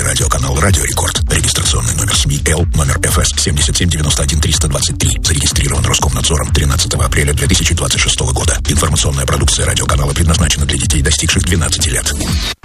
телерадиоканал «Радио Рекорд». Регистрационный номер СМИ Л, номер ФС 7791-323. Зарегистрирован Роскомнадзором 13 апреля 2026 года. Информационная продукция радиоканала предназначена для детей, достигших 12 лет.